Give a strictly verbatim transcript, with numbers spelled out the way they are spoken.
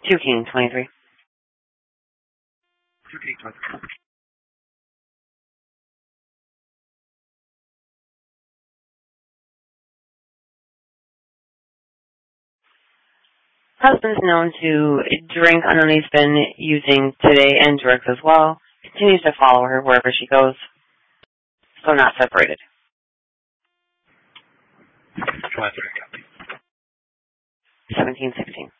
Two King, twenty-three. Two King, twenty-three. Husband's known to drink. I know he's been using today and drugs as well. Continues to follow her wherever she goes. So not separated. twenty-three. seventeen sixteen.